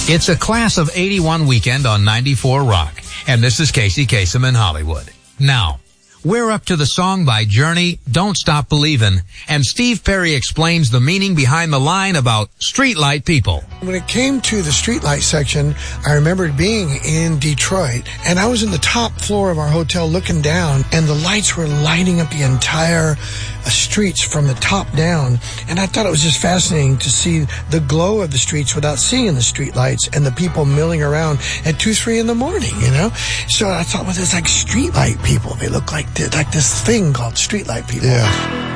It's a class of 81 weekend on 94 Rock. And this is Casey Kasem in Hollywood. Now, we're up to the song by Journey, Don't Stop Believin', and Steve Perry explains the meaning behind the line about streetlight people. When it came to the streetlight section, I remembered being in Detroit, and I was in the top floor of our hotel looking down, and the lights were lighting up the entire streets from the top down, and I thought it was just fascinating to see the glow of the streets without seeing the street lights and the people milling around at 2, 3 in the morning, you know? So I thought, well, there's like streetlight people. They look like this thing called streetlight people. Yeah.